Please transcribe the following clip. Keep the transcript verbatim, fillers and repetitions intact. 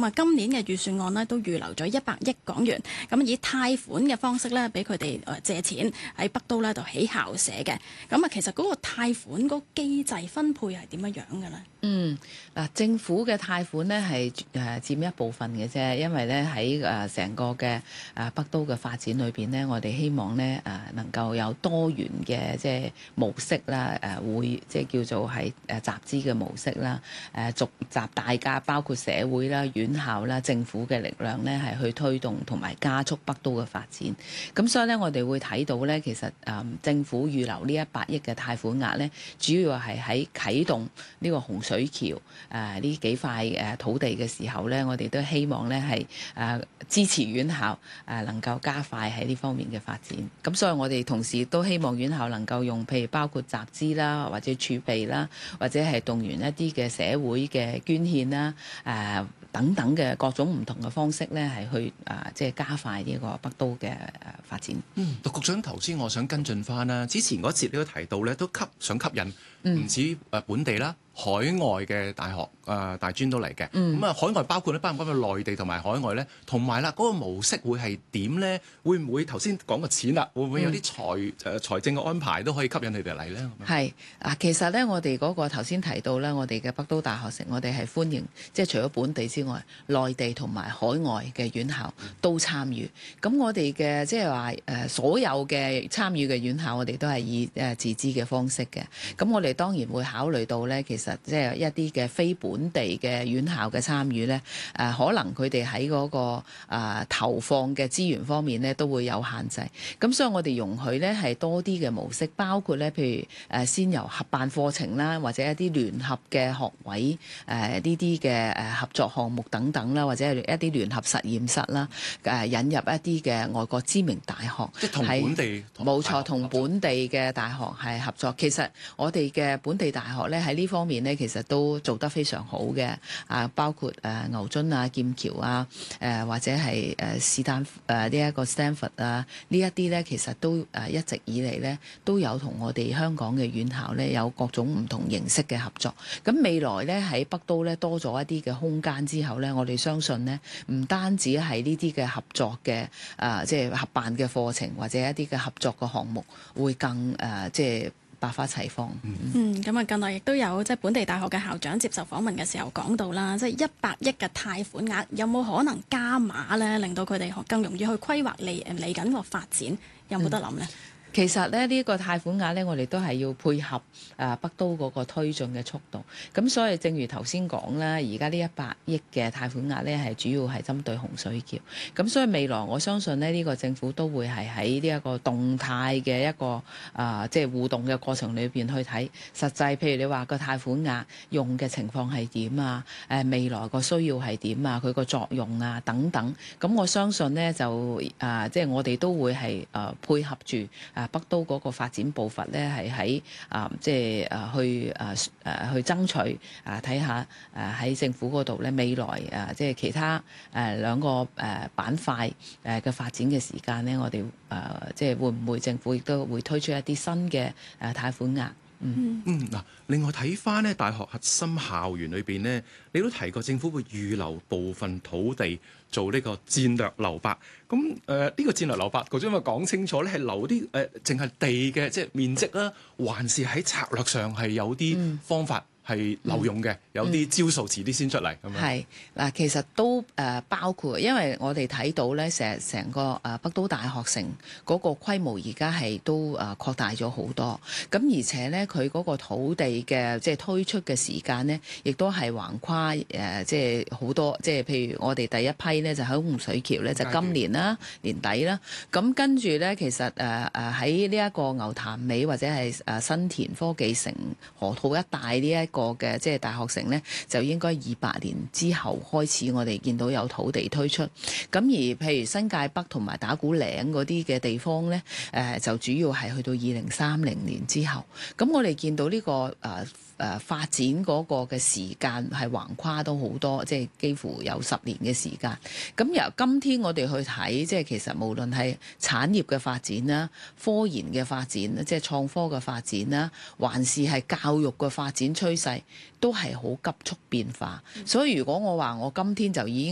咁啊，今年嘅預算案呢，都預留咗一百億港元，咁以貸款嘅方式咧，俾佢哋誒借錢喺北都咧度起校舍嘅。咁啊，其實嗰個貸款嗰個機制分配係點樣樣嘅咧？ 嗯，嗱，政府嘅貸款咧係誒佔一部分嘅啫，因為咧喺誒成個嘅誒北都嘅發展裏邊咧，我哋希望咧誒能夠有多元嘅即係模式啦，誒會即係叫做係誒集資嘅模式啦，誒集集大家包括社會啦、院校啦、政府嘅力量咧係去推動同埋加速北都嘅發展。咁所以咧，我哋會睇到咧，其實誒政府預留呢一百億嘅貸款額咧，主要係喺啟動呢個洪水水橋誒呢幾塊誒土地嘅時候咧，我哋都希望咧係誒支持院校誒能夠加快喺呢方面嘅發展。咁所以我哋同時都希望院校能夠用譬如包括集資啦，或者儲備啦，或者係動員一啲嘅社會嘅捐獻啦，誒等等嘅各種唔同嘅方式咧，係去誒即係加快呢個北都嘅誒發展。 嗯，陸局長頭先我想跟進翻啦，之前嗰節你都提到咧，都吸想吸引唔止誒本地啦。海外嘅大學誒、呃、大專都嚟嘅，咁、嗯、啊海外包括咧包括內地同埋海外咧，同埋啦嗰個模式會係點咧？會唔會頭先講個錢啦？會唔會有啲財誒、嗯、財政嘅安排都可以吸引你哋嚟咧？ 係啊，其實咧我哋嗰個頭先提到咧，我哋嘅北都大學城，我哋係歡迎即係除咗本地之外，內地同埋海外嘅院校都參與。咁、嗯、我哋嘅即係話誒所有嘅參與嘅院校，我哋都係以誒自資嘅方式嘅。咁我哋當然會考慮到咧，其實即係一啲嘅非本地嘅院校嘅參與咧，誒、呃、可能佢哋喺嗰個、呃、投放嘅資源方面咧都會有限制。咁所以我哋容許咧係多啲嘅模式，包括咧譬如誒、呃、先由合辦課程啦，或者一啲聯合嘅學位誒呢啲嘅誒合作項目等等啦，或者係一啲聯合實驗室啦，誒、呃、引入一啲嘅外國知名大學， 即係同本地冇錯，同本地嘅大學係合作。其實我哋嘅本地大學咧喺呢方面咧，其實都做得非常好嘅，啊，包括誒、呃、牛津啊、劍橋啊，誒、呃、或者係誒斯坦誒呢一個 Stanford 啊，呢一啲咧其實都誒、呃、一直以嚟咧都有同我哋香港嘅院校咧有各種唔同形式嘅合作。咁未來咧喺北都咧多咗一啲嘅空間之後咧，我哋相信呢唔單止係呢啲嘅合作嘅啊、呃，即係合辦嘅課程或者一啲嘅合作嘅項目會更誒、呃、即係。百花齊放。 嗯，咁啊，近來亦都有即係本地大學嘅校長接受訪問嘅時候講到啦，即係一百億嘅貸款額有冇可能加碼咧，令到佢哋更容易去規劃嚟誒嚟緊個發展，有冇得諗呢？嗯其實咧，呢、這個貸款額咧，我哋都係要配合誒、呃、北都嗰個推進嘅速度。咁所以正如頭先講啦，而家呢一百億嘅貸款額咧，係主要係針對洪水橋。咁所以未來我相信咧，呢、這個政府都會係喺呢一個動態嘅一個啊、呃，即係互動嘅過程裏邊去睇實際。譬如你話個貸款額用嘅情況係點啊？誒、呃、未來個需要係點啊？佢個作用啊等等。咁我相信咧就啊、呃，即係我哋都會係誒、呃、配合住啊。呃北都嗰個發展步伐咧，係喺啊，即係啊，去啊誒去爭取啊，睇下誒喺政府嗰度咧，未來啊，即係其他誒兩個誒板塊誒嘅發展嘅時間咧，我哋誒即係會唔會政府亦都會推出一啲新嘅誒貸款額？嗯嗯嗱，另外睇翻咧大學核心校園裏邊咧，你都提過政府會預留部分土地做呢個戰略留白。咁誒呢個戰略留白，局長咪講清楚咧，係留啲誒淨係地嘅即係面積啦，還是喺策略上係有啲方法？嗯係留用嘅，嗯、有啲招數遲啲先出嚟咁樣。係嗱，其實都誒、呃、包括，因為我哋睇到咧，成成個誒、呃、北都大學城嗰個規模而家係都誒、呃、擴大咗好多。咁而且咧，佢嗰個土地嘅即係推出嘅時間咧，亦都係橫跨誒、呃、即係好多，即係譬如我哋第一批咧就喺洪水橋咧，就今年啦年底啦。咁跟住咧，其實誒誒喺呢一個牛潭尾或者係誒新田科技城河套一帶呢一個嘅即係大學城咧，就應該二百年之後開始，我哋見到有土地推出。咁而譬如新界北同埋打鼓嶺嗰啲嘅地方咧，誒、呃、就主要係去到二零三零年之後。咁我哋見到呢、這個誒誒、呃呃、發展嗰個嘅時間係橫跨都好多，即係幾乎有十年嘅時間。咁由今天我哋去睇，即係其實無論係產業嘅發展啦、科研嘅發展啦、即係創科嘅發展啦，還是係教育嘅發展趨勢，都係好急速變化。所以如果我話我今天就已經